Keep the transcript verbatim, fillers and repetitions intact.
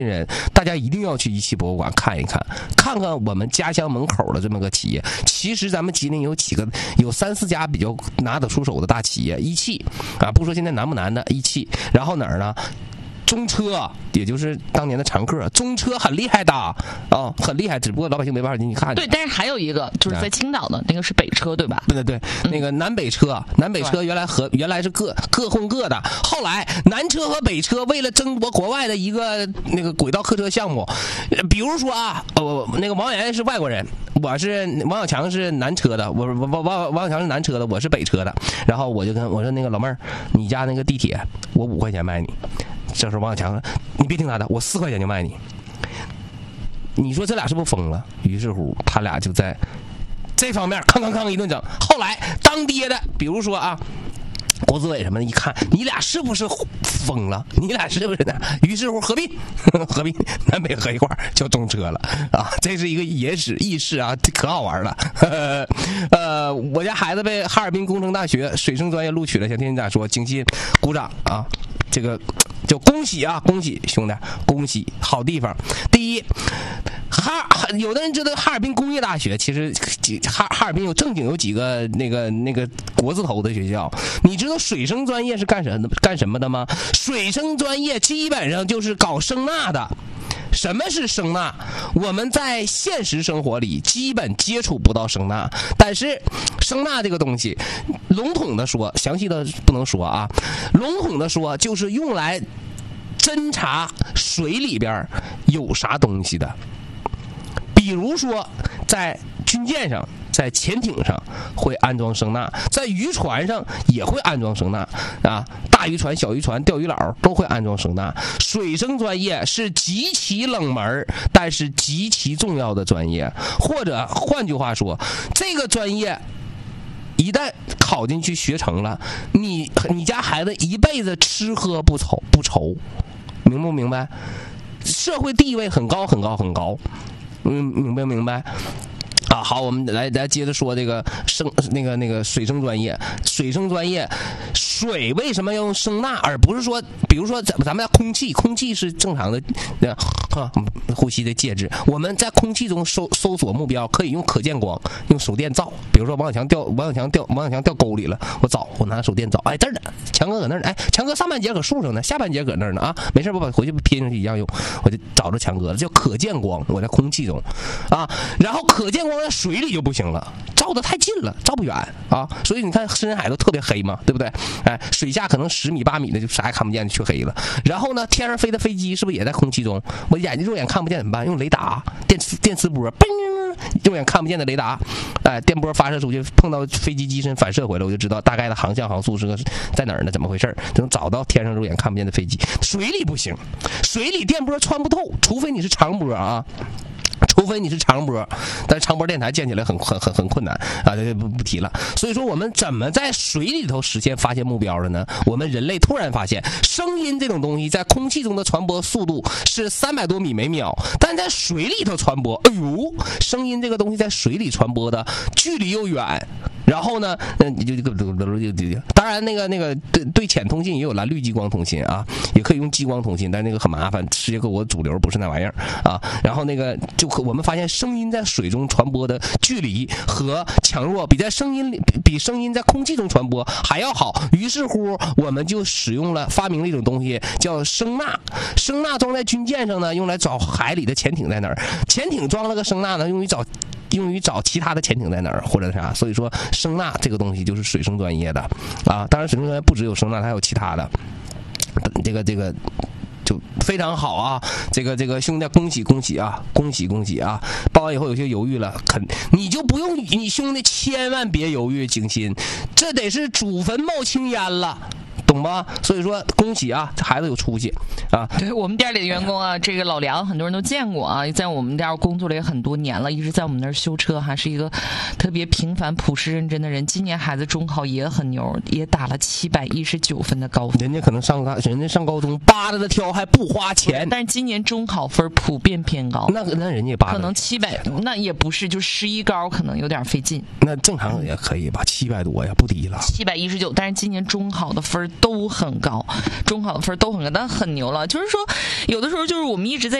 人，大家一定要去一汽博物馆看一看，看看我们家乡门口的这么个企业。其实咱们吉林有几个，有三四家比较拿得出手的大企业，一汽啊，不说现在难不难的，一汽，然后哪儿呢？中车，也就是当年的常客，中车很厉害的啊、哦，很厉害，只不过老百姓没办法进去看。 对，但是还有一个就是在青岛的那个是北车，对吧？ 对对对，嗯、那个南北车，南北车原来和原来是各各混各的，后来南车和北车为了争夺国外的一个那个轨道客车项目，比如说啊，呃，那个王源是外国人，我是王小强是南车的，我王王王小强是南车的，我是北车的，然后我就跟我说那个老妹儿，你家那个地铁我五块钱卖你。这时候王小强，你别听他的，我四块钱就卖你。你说这俩是不是疯了？于是乎，他俩就在这方面康康康一顿整。后来当爹的，比如说啊，国资委什么的，一看你俩是不是疯了？你俩是不是呢？于是乎合并，合并南北合一块叫中车了啊！这是一个野史轶事啊，可好玩了。呃，我家孩子被哈尔滨工程大学水生专业录取了，向天津长说，敬信鼓掌啊！这个就恭喜啊，恭喜兄弟，恭喜，好地方。第一，哈，有的人知道哈尔滨工业大学，其实哈哈尔滨有正经有几个那个那个国字头的学校。你知道水生专业是干什么干什么的吗？水生专业基本上就是搞声呐的。什么是声呐？我们在现实生活里基本接触不到声呐，但是声呐这个东西，笼统的说，详细的不能说啊。笼统的说，就是用来侦查水里边有啥东西的。比如说，在军舰上，在潜艇上会安装声呐，在渔船上也会安装声呐啊，大渔船、小渔船、钓鱼佬都会安装声呐。水生专业是极其冷门，但是极其重要的专业，或者换句话说，这个专业一旦考进去学成了，你你家孩子一辈子吃喝不愁不愁，明不明白？社会地位很高很高很高，嗯，明白明白？啊，好，我们来来接着说这个声那个那个水生专业，水生专业，水为什么要用声呐，而不是说，比如说咱咱们在空气，空气是正常的啊呼吸的介质，我们在空气中搜搜索目标可以用可见光，用手电照，比如说王小强掉王小强掉王小强掉沟里了，我找我拿手电照，哎这儿呢，强哥搁那儿呢，哎强哥上半截搁树上呢，下半截搁那儿呢啊，没事，我把回去拼上去一样用，我就找着强哥了，叫可见光，我在空气中啊，然后可见光在水里就不行了，照得太近了，照不远啊，所以你看深海都特别黑嘛，对不对？哎，水下可能十米八米的就啥也看不见，就黢黑了。然后呢，天上飞的飞机是不是也在空气中？我眼睛肉眼看不见怎么办？用雷达、电磁电磁波，嘣，肉眼看不见的雷达，哎，电波发射出去，碰到飞机机身反射回来，我就知道大概的航向航速是个在哪儿呢？怎么回事？就能找到天上肉眼看不见的飞机。水里不行，水里电波穿不透，除非你是长波啊。除非你是长波，但是长波电台建起来很很很很困难啊，这不不提了。所以说，我们怎么在水里头实现发现目标的呢？我们人类突然发现，声音这种东西在空气中的传播速度是三百多米每秒，但在水里头传播，哎呦，声音这个东西在水里传播的距离又远。然后呢，你就就就当然那个那个对对潜通信也有蓝绿激光通信啊，也可以用激光通信，但那个很麻烦，世界各国主流不是那玩意儿啊。然后那个就我们发现声音在水中传播的距离和强弱比在声音里比声音在空气中传播还要好。于是乎，我们就使用了发明了一种东西叫声呐。声呐装在军舰上呢，用来找海里的潜艇在哪儿；潜艇装了个声呐呢，用于找。用于找其他的潜艇在哪儿或者啥，所以说声呐这个东西就是水生专业的啊。当然水生专业不只有声呐，还有其他的。这个这个就非常好啊！这个这个兄弟，恭喜恭喜啊！恭喜恭喜啊！报完以后有些犹豫了，肯你就不用你兄弟千万别犹豫，景欣，这得是祖坟冒青烟了。懂吧？所以说恭喜啊，这孩子有出息啊！ 对我们店里的员工啊，这个老梁很多人都见过啊，在我们店工作了也很多年了，一直在我们那儿修车，还是一个特别平凡、朴实、认真的人。今年孩子中考也很牛，也打了七百一十九分的高分。 人家可能上高，人家上高中扒拉的挑还不花钱， 但是今年中考分普遍偏高。 那那人家也扒拉， 可能七百，那也不是，就十一高可能有点费劲。 那正常也可以吧，七百多呀，不低了。 七百一十九，但是今年中考的分都很高，中考的分都很高，但很牛了。就是说，有的时候就是我们一直在